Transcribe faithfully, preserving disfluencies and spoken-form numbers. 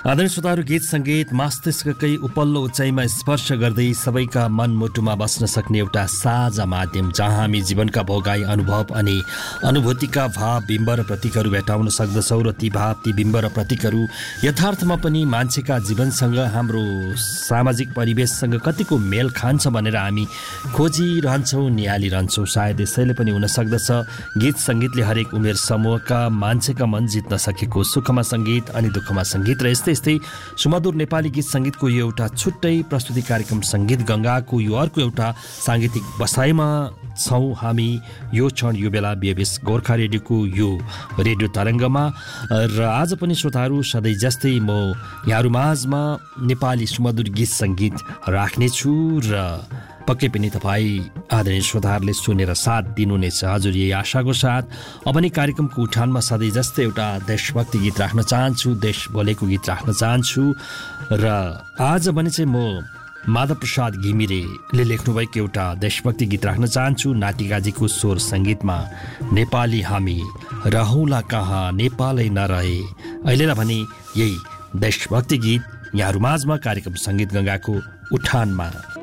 आदरणीय श्रोताहरू, गीत सङ्गीत मस्तिष्ककै उपल्लो उचाइमा स्पर्श गर्दै सबैका मनमुटुमा बस्न सक्ने एउटा साझा माध्यम, जहाँ हामी जीवनका भोगाई अनुभव अनि अनुभूतिका भाव बिम्ब र प्रतीकहरू भेटाउन सक्दछौँ र ती भाव ती बिम्ब र प्रतीकहरू यथार्थमा पनि मान्छेका जीवनसँग, हाम्रो सामाजिक परिवेशसँग कतिको मेल खान्छ भनेर हामी खोजिरहन्छौँ, निहालिरहन्छौँ। सायद यसैले पनि हुन सक्दछ गीत सङ्गीतले हरेक उमेर समूहका मान्छेका मन जित्न सकेको। सुखमा सङ्गीत अनि दुःखमा सङ्गीत र यस्तै यस्तै सुमधुर नेपाली गीत सङ्गीतको यो एउटा छुट्टै प्रस्तुति कार्यक्रम सङ्गीत गङ्गाको यो अर्को एउटा साङ्गीतिक बसाइमा छौँ हामी। यो क्षण यो बेला बिएबएस गोर्खा रेडियोको यो रेडियो तरङ्गमा र आज पनि श्रोताहरू सधैँ जस्तै म यहाँहरू माझमा नेपाली सुमधुर गीत सङ्गीत राख्नेछु र पक्कै पनि तपाईँ आदरणीय श्रोताहरूले सुनेर साथ दिनुहुनेछ। हजुर, यही आशाको साथ अब नै कार्यक्रमको उठानमा सधैँ जस्तै एउटा देशभक्ति गीत राख्न चाहन्छु, देश बोलेको गीत राख्न चाहन्छु र आज भने चाहिँ म माधव प्रसाद घिमिरेले लेख्नुभएको एउटा देशभक्ति गीत राख्न चाहन्छु। नातिकाजीको स्वर सङ्गीतमा नेपाली हामी रहौँला कहाँ नेपालै नरहे, अहिलेलाई भने यही देशभक्ति गीत यहाँहरू माझमा कार्यक्रम सङ्गीत गङ्गाको उठानमा।